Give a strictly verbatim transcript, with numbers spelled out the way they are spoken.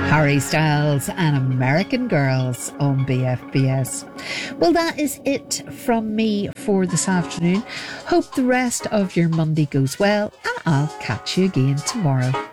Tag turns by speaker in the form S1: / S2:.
S1: Harry Styles and American Girls on B F B S. Well, that is it from me for this afternoon. Hope the rest of your Monday goes well, and I'll catch you again tomorrow.